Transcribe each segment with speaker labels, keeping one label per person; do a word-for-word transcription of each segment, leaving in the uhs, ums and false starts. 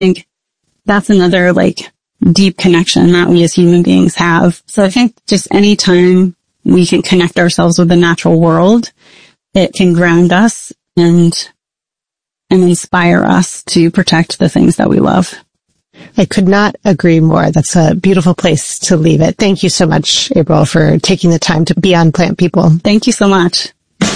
Speaker 1: think that's another like deep connection that we as human beings have. So I think just any time we can connect ourselves with the natural world, it can ground us and and inspire us to protect the things that we love.
Speaker 2: I could not agree more. That's a beautiful place to leave it. Thank you so much, April, for taking the time to be on Plant People.
Speaker 1: Thank you so much.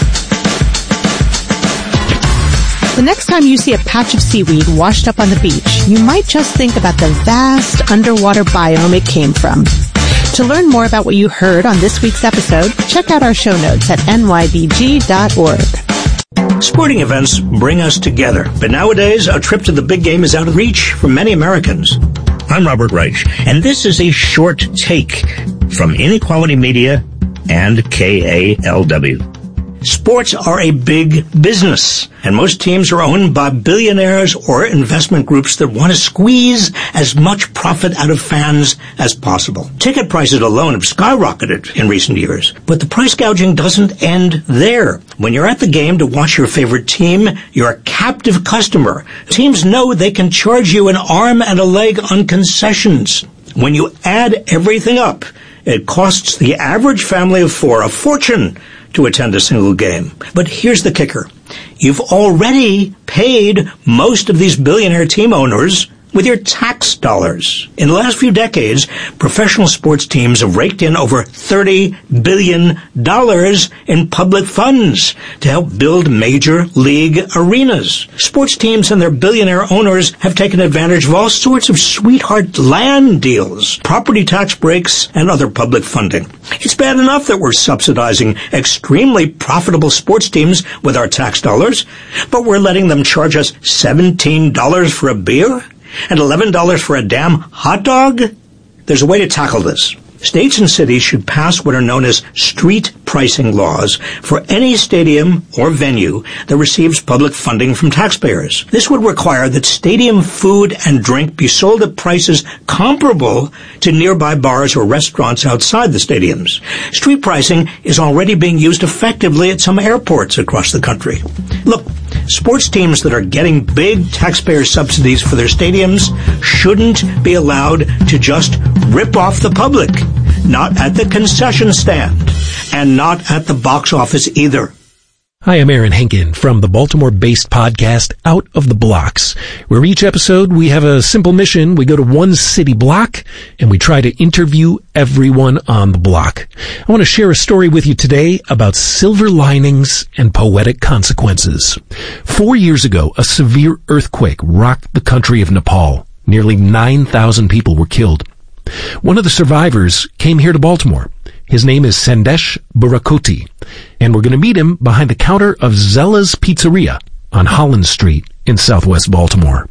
Speaker 2: The next time you see a patch of seaweed washed up on the beach, you might just think about the vast underwater biome it came from. To learn more about what you heard on this week's episode, check out our show notes at N Y B G dot org.
Speaker 3: Sporting events bring us together, but nowadays a trip to the big game is out of reach for many Americans. I'm Robert Reich, and this is a short take from Inequality Media and K A L W. Sports are a big business, and most teams are owned by billionaires or investment groups that want to squeeze as much profit out of fans as possible. Ticket prices alone have skyrocketed in recent years, but the price gouging doesn't end there. When you're at the game to watch your favorite team, you're a captive customer. Teams know they can charge you an arm and a leg on concessions. When you add everything up, it costs the average family of four a fortune to attend a single game. But here's the kicker. You've already paid most of these billionaire team owners with your tax dollars. In the last few decades, professional sports teams have raked in over thirty billion dollars in public funds to help build major league arenas. Sports teams and their billionaire owners have taken advantage of all sorts of sweetheart land deals, property tax breaks, and other public funding. It's bad enough that we're subsidizing extremely profitable sports teams with our tax dollars, but we're letting them charge us seventeen dollars for a beer? And eleven dollars for a damn hot dog? There's a way to tackle this. States and cities should pass what are known as street pricing laws for any stadium or venue that receives public funding from taxpayers. This would require that stadium food and drink be sold at prices comparable to nearby bars or restaurants outside the stadiums. Street pricing is already being used effectively at some airports across the country. Look, sports teams that are getting big taxpayer subsidies for their stadiums shouldn't be allowed to just rip off the public. Not at the concession stand, and not at the box office either.
Speaker 4: Hi, I'm Aaron Henkin from the Baltimore-based podcast Out of the Blocks, where each episode we have a simple mission. We go to one city block and we try to interview everyone on the block. I want to share a story with you today about silver linings and poetic consequences. Four years ago, a severe earthquake rocked the country of Nepal. Nearly nine thousand people were killed. One of the survivors came here to Baltimore. His name is Sandesh Burakoti, and we're going to meet him behind the counter of Zella's Pizzeria on Holland Street in southwest Baltimore.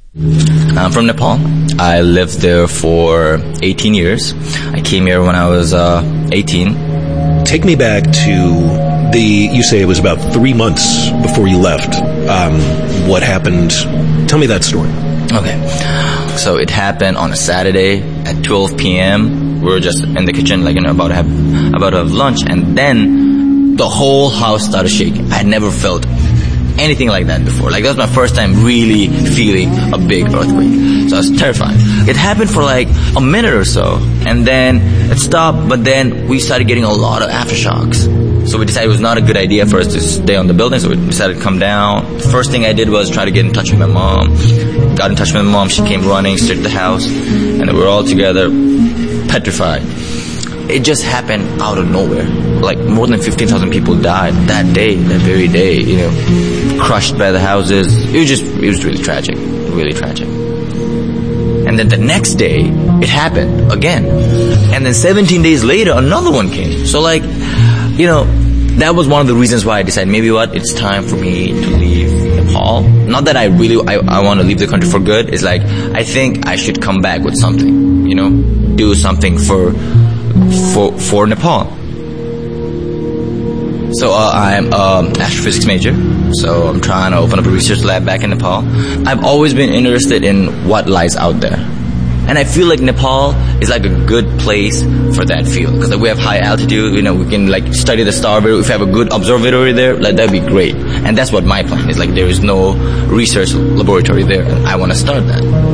Speaker 5: I'm from Nepal. I lived there for eighteen years. I came here when I was uh, eighteen.
Speaker 4: Take me back to the, you say it was about three months before you left. Um, what happened? Tell me that story.
Speaker 5: Okay. So it happened on a Saturday at twelve p.m. We were just in the kitchen, like, you know, about to have, about to have lunch, and then the whole house started shaking. I had never felt anything like that before. Like, that was my first time really feeling a big earthquake. So I was terrified. It happened for like a minute or so, and then it stopped, but then we started getting a lot of aftershocks. So we decided it was not a good idea for us to stay on the building, so we decided to come down. The first thing I did was try to get in touch with my mom. Got in touch with my mom, she came running straight to the house, and we were all together, petrified. It just happened out of nowhere. Like, more than fifteen thousand people died that day, that very day, you know, crushed by the houses. It was just, it was really tragic, really tragic. And then the next day, it happened again. And then seventeen days later, another one came. So, like, you know, that was one of the reasons why I decided, maybe what, it's time for me to leave Nepal. Not that I really, I, I want to leave the country for good. It's like, I think I should come back with something, you know, do something for, for, for Nepal. So, uh, I'm an astrophysics major. So I'm trying to open up a research lab back in Nepal. I've always been interested in what lies out there. And I feel like Nepal is like a good place for that field. Because like, we have high altitude, you know, we can like study the starboard. If we have a good observatory there, like that'd be great. And that's what my plan is. Like there is no research laboratory there, and I want to start that.